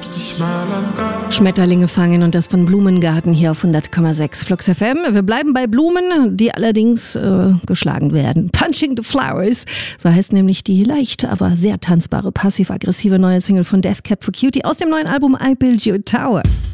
Schmetterlinge fangen und das von Blumengarten hier auf 100,6 Flux FM. Wir bleiben bei Blumen, die allerdings geschlagen werden. Punching the Flowers, so heißt nämlich die leicht, aber sehr tanzbare, passiv-aggressive neue Single von Death Cab for Cutie aus dem neuen Album I Build You a Tower.